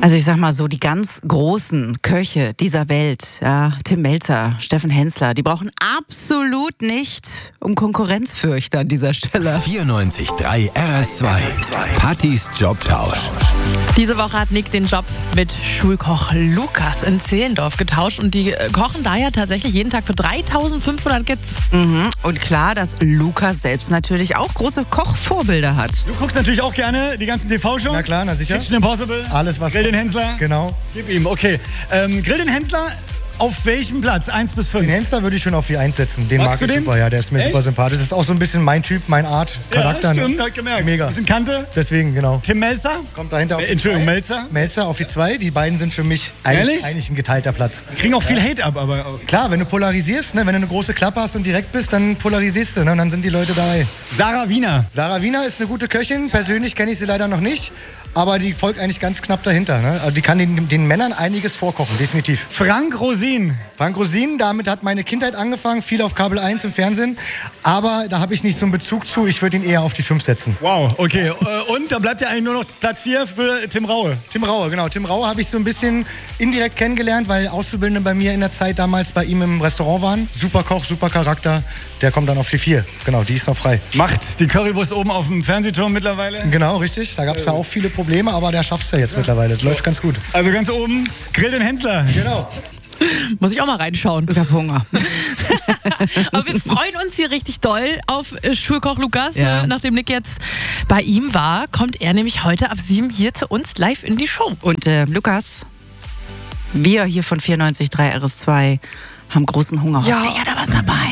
Also ich sag mal so, die ganz großen Köche dieser Welt, ja, Tim Melzer, Steffen Hensler, die brauchen absolut nicht um Konkurrenz fürchten an dieser Stelle. 94.3 RS2. Pattys Jobtausch. Diese Woche hat Nick den Job mit Schulkoch Lukas in Zehlendorf getauscht und die kochen da ja tatsächlich jeden Tag für 3.500 Kids. Und klar, dass Lukas selbst natürlich auch große Kochvorbilder hat. Du guckst natürlich auch gerne die ganzen TV-Shows. Na klar, na sicher. Kitchen Impossible. Alles, was... Grill den Hensler. Genau. Gib ihm, okay. Grill den Hensler auf welchem Platz? 1 bis 5? Den Hensler würde ich schon auf die 1 setzen. Den Magst mag du ich den? super, ja. Der ist mir Echt? super sympathisch. Das ist auch so ein bisschen mein Typ, meine Art, Charakter. Ja, stimmt, ne? hab ich gemerkt. Mega. Bisschen Kante. Deswegen, genau. Tim Melzer. Kommt dahinter auf die Entschuldigung, 2. Melzer. Melzer auf die 2. Die beiden sind für mich Ehrlich? eigentlich ein geteilter Platz. Kriegen auch viel Hate ab, aber auch. Klar, wenn du polarisierst, ne, wenn du eine große Klappe hast und direkt bist, dann polarisierst du, ne, und dann sind die Leute dabei. Sarah Wiener. Sarah Wiener ist eine gute Köchin. Persönlich kenne ich sie leider noch nicht. Aber die folgt eigentlich ganz knapp dahinter. Ne? Also die kann den Männern einiges vorkochen, definitiv. Frank Rosin. Frank Rosin, damit hat meine Kindheit angefangen, viel auf Kabel 1 im Fernsehen. Aber da habe ich nicht so einen Bezug zu, ich würde ihn eher auf die 5 setzen. Wow, okay. Und dann bleibt ja eigentlich nur noch Platz 4 für Tim Raue. Tim Raue, genau. Tim Raue habe ich so ein bisschen indirekt kennengelernt, weil Auszubildende bei mir in der Zeit damals bei ihm im Restaurant waren. Super Koch, super Charakter. Der kommt dann auf die 4. Genau, die ist noch frei. Macht die Currywurst oben auf dem Fernsehturm mittlerweile. Genau, richtig. Da gab es ja auch viele Probleme, aber der schafft es ja jetzt mittlerweile. Das läuft ganz gut. Also ganz oben, Grill den Hensler. Genau. Muss ich auch mal reinschauen. Ich hab Hunger. Aber wir freuen uns hier richtig doll auf Schulkoch Lukas. Ja. Ne? Nachdem Nick jetzt bei ihm war, kommt er nämlich heute ab 7 hier zu uns live in die Show. Und Lukas, wir hier von 94.3 RS2 haben großen Hunger. Ja. Hoffentlich hat er was dabei.